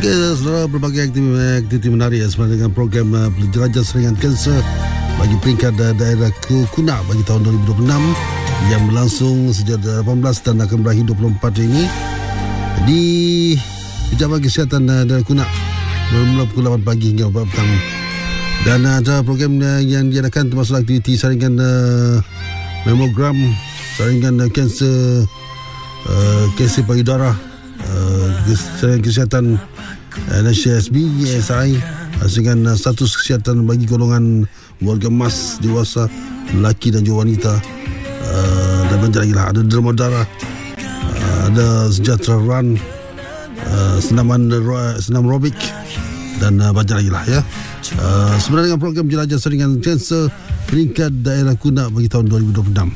Okey, saudara, berbagai aktiviti menarik sebenarnya dengan program Jelajah Serangan Kanser bagi peringkat daerah Kunak bagi tahun 2026 yang berlangsung sejak 18 dan akan berakhir 24 ini di Pejabat Kesihatan daerah Kunak bermula pukul 8 pagi hingga 4 petang. Dan ada program yang diadakan termasuk aktiviti saringan mamogram, saringan kanser payudara, saringan kesihatan NHSB, ESI, dengan status kesihatan bagi golongan warga emas, dewasa, lelaki dan juga wanita, dan banyak lagi lah. Ada derma darah, ada sejahtera run, senam aerobik dan banyak lagi lah ya. Sebenarnya dengan program Jelajah Serangan Kanser peringkat daerah Kunak bagi tahun 2026.